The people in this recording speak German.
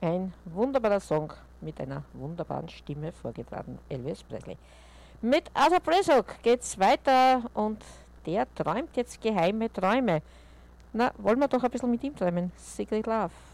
Ein wunderbarer Song mit einer wunderbaren Stimme vorgetragen, Elvis Presley. Mit Arthur Pressock geht's weiter und der träumt jetzt geheime Träume. Na, wollen wir doch ein bisschen mit ihm träumen. Secret Love.